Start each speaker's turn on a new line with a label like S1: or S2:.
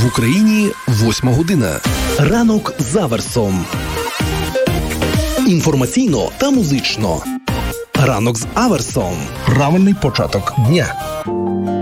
S1: В Україні 8 година. Ранок з Аверсом. Інформаційно та музично. Ранок з Аверсом. Правильний початок дня.